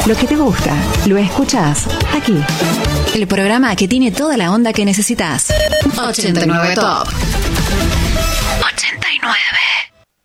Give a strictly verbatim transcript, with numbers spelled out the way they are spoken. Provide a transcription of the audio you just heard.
Lo que te gusta, lo escuchas aquí. El programa que tiene toda la onda que necesitas. ochenta y nueve Top. ochenta y nueve.